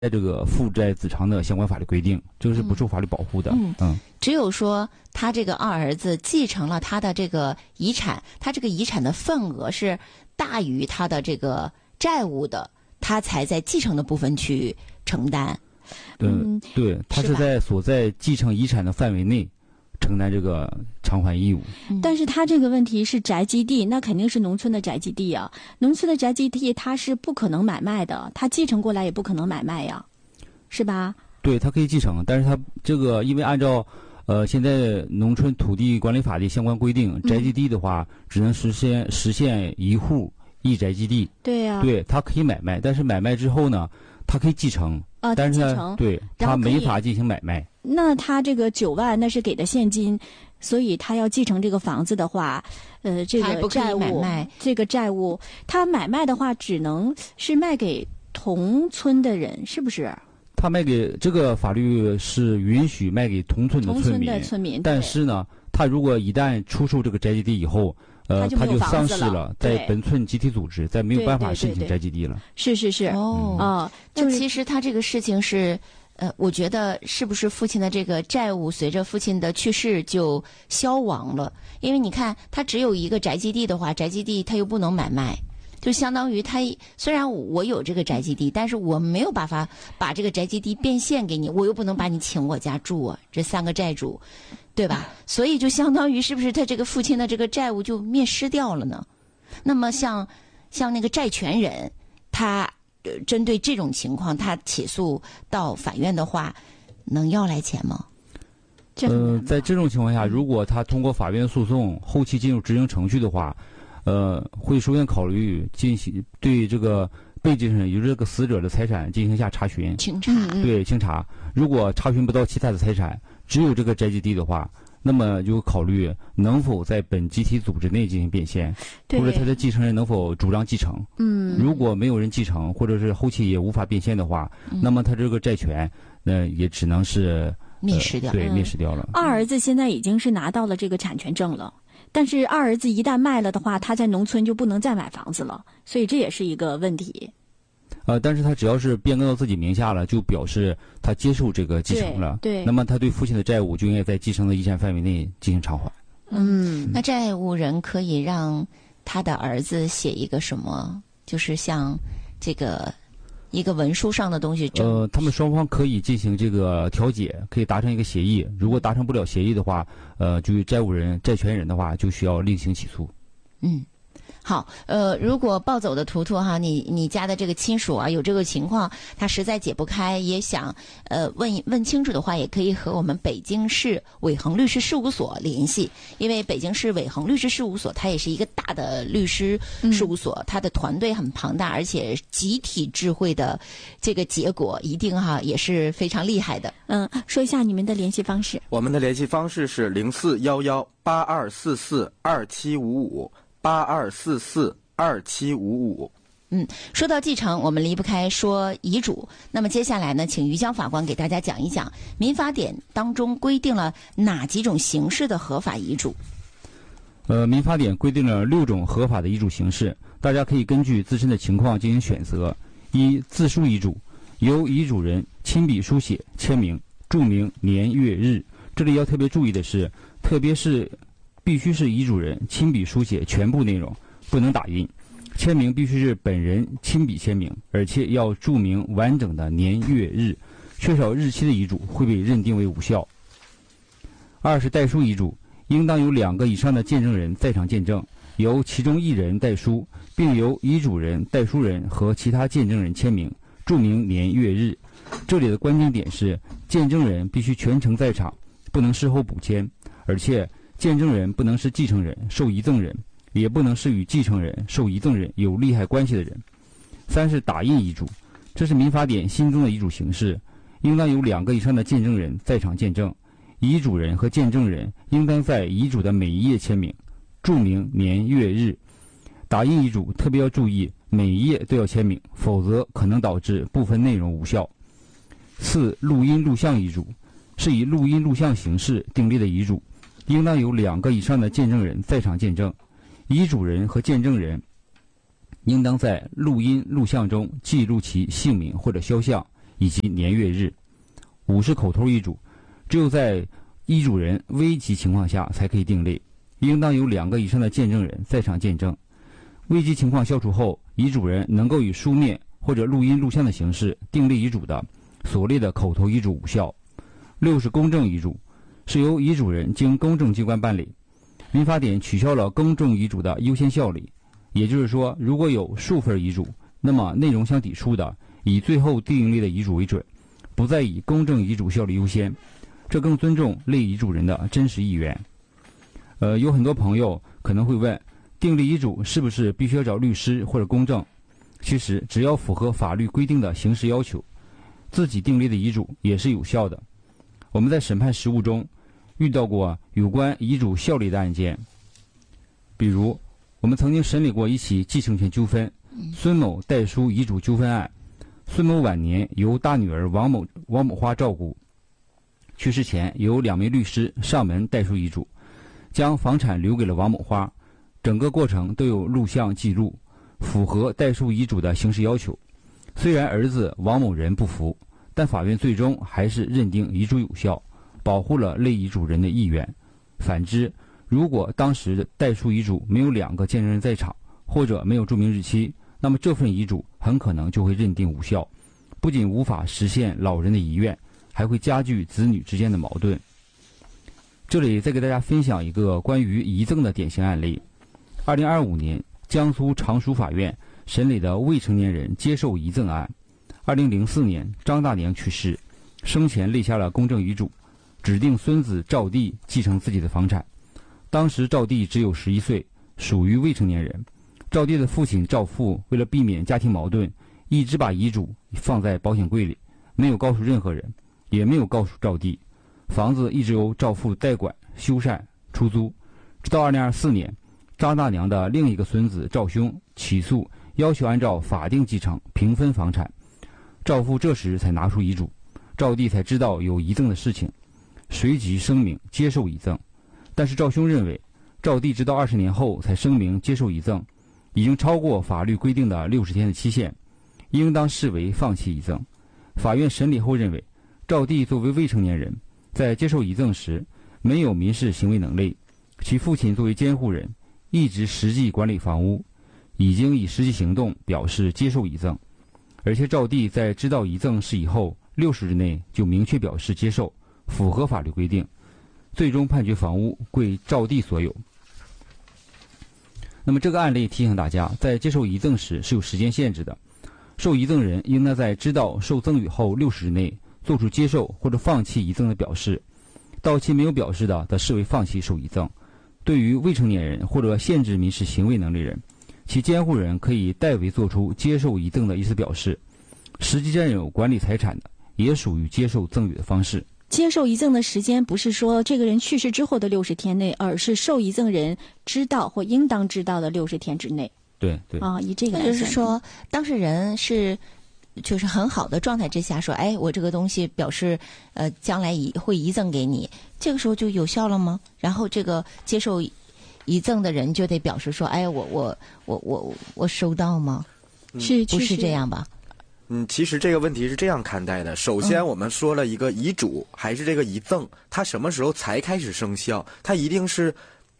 这个父债子偿的相关法律规定，这个是不受法律保护的。 只有说他这个二儿子继承了他的这个遗产，他这个遗产的份额是大于他的这个债务的，他才在继承的部分去承担。 对，他是在所在继承遗产的范围内承担这个偿还义务。 但是他这个问题是宅基地，那肯定是农村的宅基地啊。农村的宅基地他是不可能买卖的，他继承过来也不可能买卖呀，是吧？ 对，他可以继承，但是他这个因为按照现在农村土地管理法的相关规定，宅基地的话只能实现一户一宅基地。 对呀。 对，他可以买卖，但是买卖之后呢，他可以继承。但是呢，对，他没法进行买卖。 那他这个9万那是给的现金，所以他要继承这个房子的话，这个债务，他买卖的话只能是卖给同村的人，是不是？ 他卖给这个法律是允许卖给同村的村民，但是呢，他如果一旦出售这个宅基地以后，他就丧失了在本村集体组织，再没有办法申请宅基地了。 是。 就其实他这个事情是，我觉得是不是父亲的这个债务随着父亲的去世就消亡了？因为你看，他只有一个宅基地的话，宅基地他又不能买卖。就相当于他虽然我有这个宅基地，但是我没有办法把这个宅基地变现给你，我又不能把你请我家住啊，这3个债主，对吧？所以就相当于是不是他这个父亲的这个债务就灭失掉了呢？那么像那个债权人，他针对这种情况，他起诉到法院的话，能要来钱吗？ 在这种情况下，如果他通过法院诉讼，后期进入执行程序的话，会首先考虑进行对这个被继承人，也就是这个死者的财产进行一下查询。 清查。 对，清查。如果查询不到其他的财产，只有这个宅基地的话，那么就考虑能否在本集体组织内进行变现，或者他的继承人能否主张继承。如果没有人继承，或者是后期也无法变现的话，那么他这个债权，也只能是灭失掉。 对，灭失掉了。 二儿子现在已经是拿到了这个产权证了。但是二儿子一旦卖了的话，他在农村就不能再买房子了，所以这也是一个问题。 但是他只要是变更到自己名下了，就表示他接受这个继承了。 对。 那么他对父亲的债务就应该在继承的遗产范围内进行偿还。 那债务人可以让他的儿子写一个什么？就是像这个一个文书上的东西。 他们双方可以进行这个调解，可以达成一个协议。如果达成不了协议的话，就债权人的话就需要另行起诉。 好，如果抱走的图图哈，你家的这个亲属啊有这个情况，他实在解不开，也想问清楚的话，也可以和我们北京市伟恒律师事务所联系，因为北京市伟恒律师事务所它也是一个大的律师事务所，它的团队很庞大，而且集体智慧的这个结果一定也是非常厉害的。 说一下你们的联系方式。 我们的联系方式是04118244275582442755。 说到继承，我们离不开说遗嘱。那么接下来呢，请于江法官给大家讲一讲民法典当中规定了哪几种形式的合法遗嘱。 民法典规定了6种合法的遗嘱形式，大家可以根据自身的情况进行选择。一、自书遗嘱，由遗嘱人亲笔书写签名，注明年月日。这里要特别注意的是，必须是遗嘱人亲笔书写全部内容，不能打印。签名必须是本人亲笔签名，而且要注明完整的年月日，缺少日期的遗嘱会被认定为无效。2是代书遗嘱，应当有2个以上的见证人在场见证，由其中1人代书，并由遗嘱人、代书人和其他见证人签名，注明年月日。这里的关键点是，见证人必须全程在场，不能事后补签，而且见证人不能是继承人、受遗赠人，也不能是与继承人、受遗赠人有利害关系的人。3是打印遗嘱，这是民法典新增的遗嘱形式，应当有2个以上的见证人在场见证，遗嘱人和见证人应当在遗嘱的每一页签名，注明年月日。打印遗嘱特别要注意，每一页都要签名，否则可能导致部分内容无效。4、录音录像遗嘱，是以录音录像形式订立的遗嘱，应当有2个以上的见证人在场见证，遗嘱人和见证人应当在录音录像中记录其姓名或者肖像， 以及年月日。5是口头遗嘱，只有在遗嘱人危急情况下才可以订立，应当有2个以上的见证人在场见证。危急情况消除后，遗嘱人能够以书面或者录音录像的形式订立遗嘱的，所谓的口头遗嘱无效。6是公证遗嘱，是由遗嘱人经公证机关办理。民法典取消了公证遗嘱的优先效力，也就是说，如果有数份遗嘱，那么内容相抵触的，以最后订立的遗嘱为准，不再以公证遗嘱效力优先，这更尊重类遗嘱人的真实意愿。有很多朋友可能会问，订立遗嘱是不是必须要找律师或者公证？其实只要符合法律规定的形式要求，自己订立的遗嘱也是有效的。我们在审判实务中遇到过有关遗嘱效力的案件，比如我们曾经审理过一起继承权纠纷，孙某代书遗嘱纠纷案。孙某晚年由大女儿王某花照顾，去世前由2名律师上门代书遗嘱，将房产留给了王某花，整个过程都有录像记录，符合代书遗嘱的形式要求。虽然儿子王某人不服，但法院最终还是认定遗嘱有效，保护了类遗嘱人的意愿。反之，如果当时的代书遗嘱没有2个见证人在场，或者没有注明日期，那么这份遗嘱很可能就会认定无效，不仅无法实现老人的遗愿，还会加剧子女之间的矛盾。这里再给大家分享一个关于遗赠的典型案例。2025年，江苏常熟法院审理的未成年人接受遗赠案。2004年，张大娘去世，生前立下了公证遗嘱，指定孙子赵弟继承自己的房产。当时赵弟只有11岁，属于未成年人。赵弟的父亲赵父为了避免家庭矛盾，一直把遗嘱放在保险柜里，没有告诉任何人，也没有告诉赵弟。房子一直由赵父代管、修缮、出租，直到2024年，张大娘的另一个孙子赵兄起诉，要求按照法定继承平分房产。赵父这时才拿出遗嘱，赵弟才知道有遗赠的事情，随即声明接受遗赠。但是赵兄认为，赵弟直到20年后才声明接受遗赠，已经超过法律规定的60天的期限，应当视为放弃遗赠。法院审理后认为，赵弟作为未成年人，在接受遗赠时没有民事行为能力，其父亲作为监护人一直实际管理房屋，已经以实际行动表示接受遗赠，而且赵弟在知道遗赠事以后60日内就明确表示接受，符合法律规定，最终判决房屋归赵弟所有。那么这个案例提醒大家，在接受遗赠时是有时间限制的，受遗赠人应当在知道受赠与后60日内做出接受或者放弃遗赠的表示，到期没有表示的，则视为放弃受遗赠。对于未成年人或者限制民事行为能力人，其监护人可以代为做出接受遗赠的意思表示，实际占有管理财产的也属于接受赠与的方式。 接受遗赠的时间不是说这个人去世之后的60天内，而是受遗赠人知道或应当知道的60天之内。 对对啊，以这个来就是说，当事人是就是很好的状态之下说，哎，我这个东西表示将来会遗赠给你，这个时候就有效了吗？然后这个接受遗赠的人就得表示说，哎，我收到吗？不是这样吧？ 其实这个问题是这样看待的。首先，我们说了一个遗嘱还是这个遗赠，它什么时候才开始生效？它一定是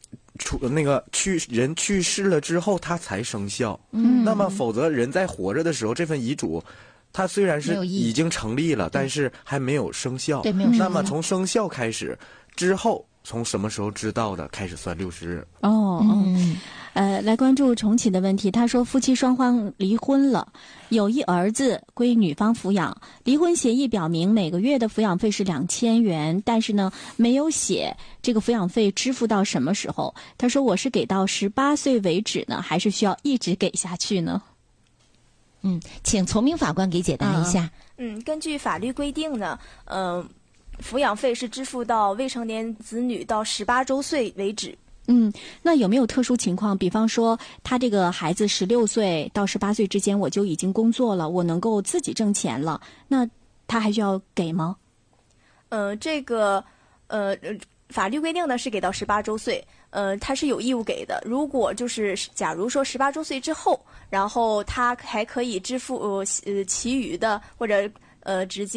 人去世了之后，它才生效。那么否则人在活着的时候，这份遗嘱它虽然是已经成立了，但是还没有生效。 对，没有生效。 那么从生效开始之后，从什么时候知道的开始算60日？ 来关注重启的问题。他说，夫妻双方离婚了，有一儿子归女方抚养，离婚协议表明每个月的抚养费是2000元，但是呢，没有写这个抚养费支付到什么时候。他说，我是给到18岁为止呢，还是需要一直给下去呢？ 请从明法官给解答一下。 根据法律规定呢，抚养费是支付到未成年子女到18周岁为止。 那有没有特殊情况？比方说，他这个孩子16岁到18岁之间，我就已经工作了，我能够自己挣钱了，那他还需要给吗？ 法律规定呢是给到18周岁，他是有义务给的。如果就是假如说18周岁之后，然后他还可以支付其余的或者直接